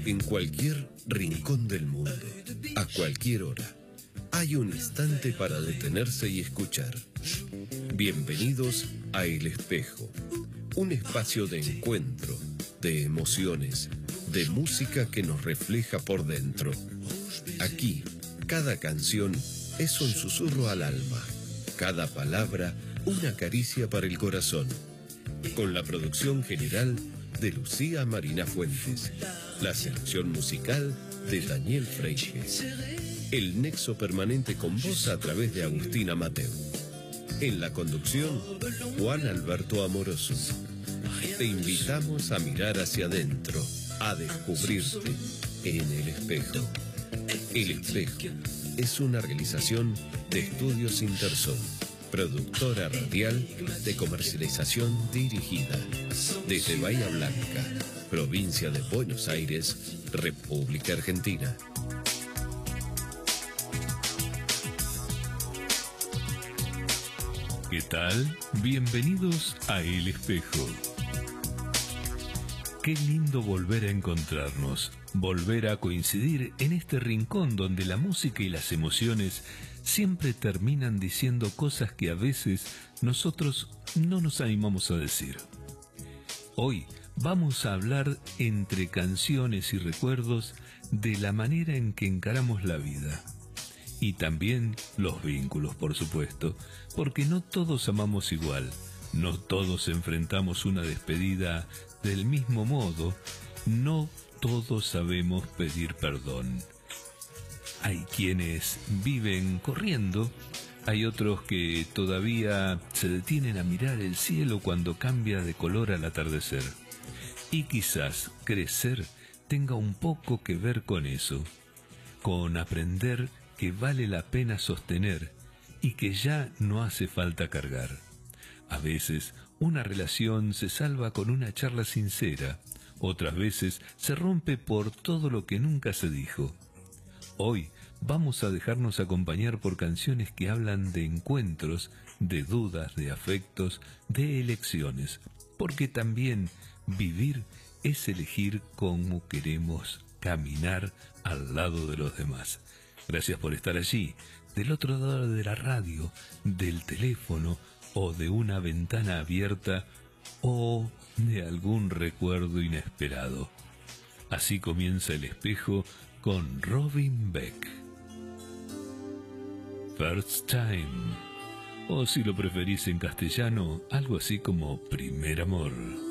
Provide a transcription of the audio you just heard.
En cualquier rincón del mundo, a cualquier hora, hay un instante para detenerse y escuchar. Bienvenidos a El Espejo, un espacio de encuentro, de emociones, de música que nos refleja por dentro. Aquí, cada canción es un susurro al alma, cada palabra una caricia para el corazón. Con la producción general de Lucía Marina Fuentes, la selección musical de Daniel Freire, el nexo permanente con vos a través de Agustina Mateu. En la conducción, Juan Alberto Amoroso. Te invitamos a mirar hacia adentro, a descubrirte en El Espejo. El Espejo es una realización de Estudios Intersol, productora radial de comercialización dirigida desde Bahía Blanca, provincia de Buenos Aires, República Argentina. ¿Qué tal? Bienvenidos a El Espejo. Qué lindo volver a encontrarnos, volver a coincidir en este rincón donde la música y las emociones siempre terminan diciendo cosas que a veces nosotros no nos animamos a decir. Hoy vamos a hablar entre canciones y recuerdos de la manera en que encaramos la vida. Y también los vínculos, por supuesto, porque no todos amamos igual, no todos enfrentamos una despedida del mismo modo, no todos sabemos pedir perdón. Hay quienes viven corriendo, hay otros que todavía se detienen a mirar el cielo cuando cambia de color al atardecer. Y quizás crecer tenga un poco que ver con eso, con aprender que vale la pena sostener y que ya no hace falta cargar. A veces una relación se salva con una charla sincera, otras veces se rompe por todo lo que nunca se dijo. Hoy vamos a dejarnos acompañar por canciones que hablan de encuentros, de dudas, de afectos, de elecciones, porque también vivir es elegir cómo queremos caminar al lado de los demás. Gracias por estar allí, del otro lado de la radio, del teléfono o de una ventana abierta o de algún recuerdo inesperado. Así comienza El Espejo con Robin Beck. First Time, o si lo preferís en castellano, algo así como Primer Amor.